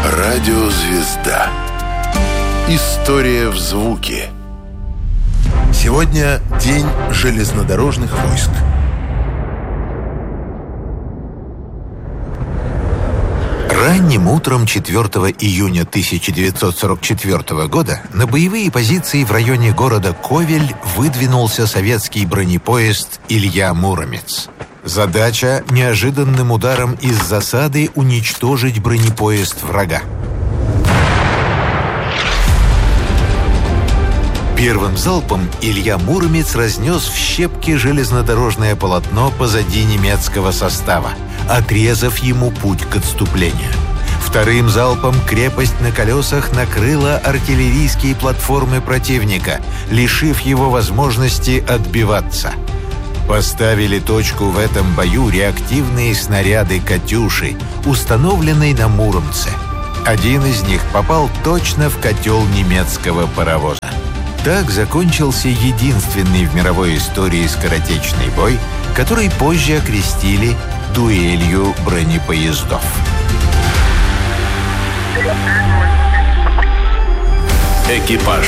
Радиозвезда. История в звуке. Сегодня День железнодорожных войск. Ранним утром 4 июня 1944 года на боевые позиции в районе города Ковель выдвинулся советский бронепоезд «Илья Муромец». Задача – неожиданным ударом из засады уничтожить бронепоезд врага. Первым залпом Илья Муромец разнес в щепки железнодорожное полотно позади немецкого состава, отрезав ему путь к отступлению. Вторым залпом крепость на колесах накрыла артиллерийские платформы противника, лишив его возможности отбиваться. Поставили точку в этом бою реактивные снаряды «Катюши», установленные на Муромце. Один из них попал точно в котел немецкого паровоза. Так закончился единственный в мировой истории скоротечный бой, который позже окрестили дуэлью бронепоездов. Экипаж.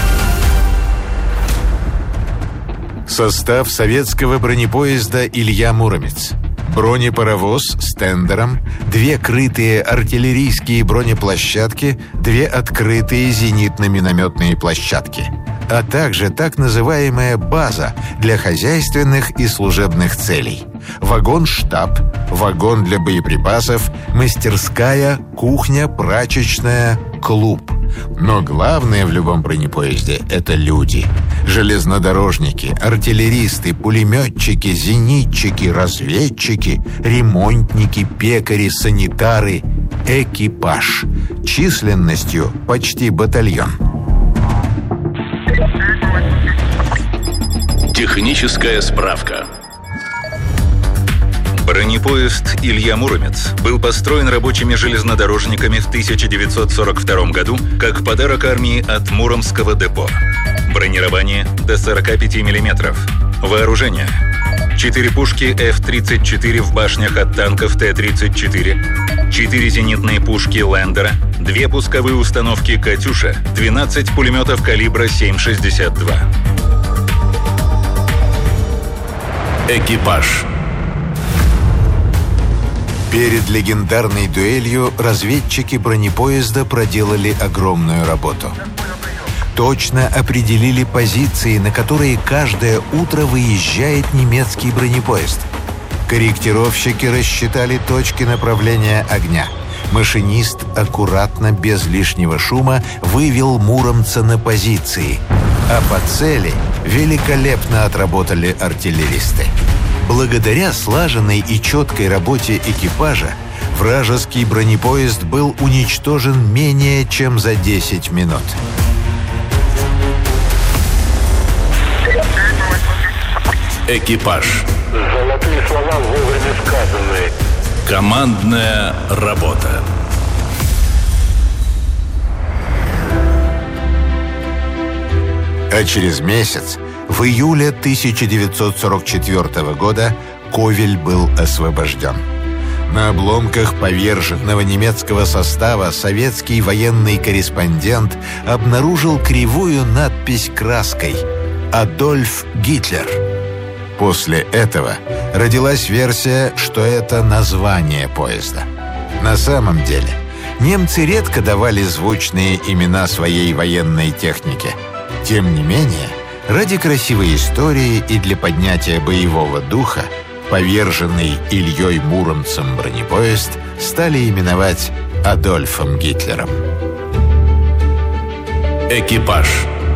Состав советского бронепоезда «Илья Муромец». Бронепаровоз с тендером, 2 крытые артиллерийские бронеплощадки, 2 открытые зенитно-минометные площадки, а также так называемая база для хозяйственных и служебных целей. Вагон-штаб, вагон для боеприпасов, мастерская, кухня, прачечная, клуб. Но главное в любом бронепоезде – это люди. Железнодорожники, артиллеристы, пулеметчики, зенитчики, разведчики, ремонтники, пекари, санитары. Экипаж. Численностью почти батальон. Техническая справка. Бронепоезд «Илья Муромец» был построен рабочими железнодорожниками в 1942 году как подарок армии от Муромского депо. Бронирование до 45 мм. Вооружение: 4 пушки F-34 в башнях от танков Т-34, 4 зенитные пушки Лендера, 2 пусковые установки «Катюша», 12 пулеметов калибра 7,62. Экипаж. Перед легендарной дуэлью разведчики бронепоезда проделали огромную работу. Точно определили позиции, на которые каждое утро выезжает немецкий бронепоезд. Корректировщики рассчитали точки направления огня. Машинист аккуратно, без лишнего шума, вывел Муромца на позиции. А по цели великолепно отработали артиллеристы. Благодаря слаженной и четкой работе экипажа вражеский бронепоезд был уничтожен менее чем за 10 минут. Экипаж. Золотые слова вовремя сказаны. Командная работа. А через месяц, в июле 1944 года, Ковель был освобожден. На обломках поверженного немецкого состава советский военный корреспондент обнаружил кривую надпись краской «Адольф Гитлер». После этого родилась версия, что это название поезда. На самом деле, немцы редко давали звучные имена своей военной технике. Тем не менее, ради красивой истории и для поднятия боевого духа поверженный Ильей Муромцем бронепоезд стали именовать Адольфом Гитлером. Экипаж.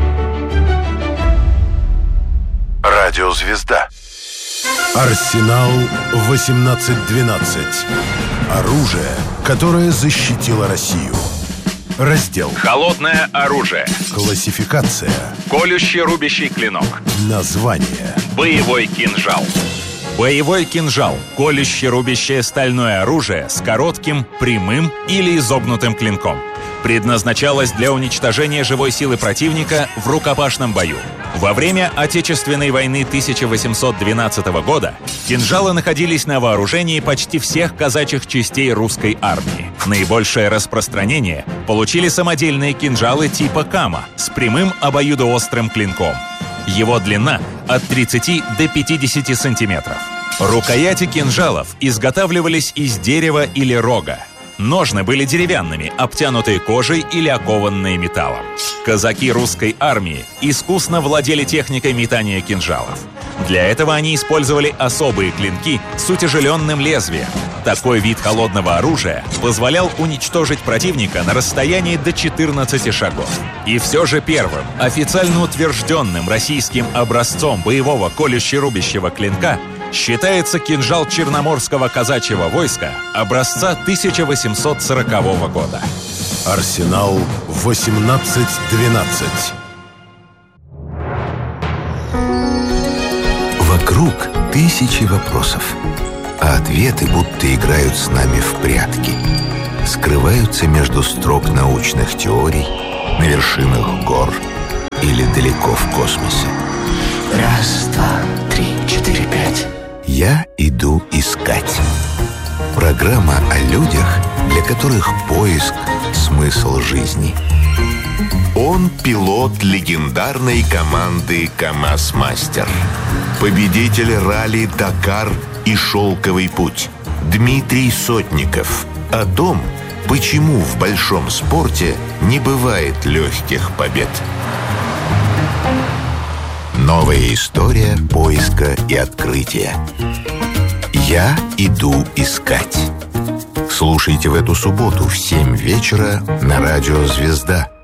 Радиозвезда. Арсенал 1812. Оружие, которое защитило Россию. Раздел. Холодное оружие. Классификация. Колюще-рубящий клинок. Название. Боевой кинжал. Боевой кинжал – колюще-рубящее стальное оружие с коротким, прямым или изогнутым клинком. Предназначалось для уничтожения живой силы противника в рукопашном бою. Во время Отечественной войны 1812 года кинжалы находились на вооружении почти всех казачьих частей русской армии. Наибольшее распространение получили самодельные кинжалы типа кама с прямым обоюдоострым клинком. Его длина от 30 до 50 сантиметров. Рукояти кинжалов изготавливались из дерева или рога. Ножны были деревянными, обтянутые кожей или окованные металлом. Казаки русской армии искусно владели техникой метания кинжалов. Для этого они использовали особые клинки с утяжеленным лезвием. Такой вид холодного оружия позволял уничтожить противника на расстоянии до 14 шагов. И все же первым, официально утвержденным российским образцом боевого колюще-рубящего клинка считается кинжал Черноморского казачьего войска образца 1840 года. Арсенал 1812. Вокруг тысячи вопросов, а ответы будто играют с нами в прятки. Скрываются между строк научных теорий, на вершинах гор или далеко в космосе. Раз, два, три, четыре, пять. Я иду искать. Программа о людях, для которых поиск – смысл жизни. Он пилот легендарной команды «КамАЗ-Мастер». Победитель ралли «Дакар» и «Шелковый путь» Дмитрий Сотников. О том, почему в большом спорте не бывает легких побед. Новая история поиска и открытия. Я иду искать. Слушайте в эту субботу в 7 вечера на радио «Звезда».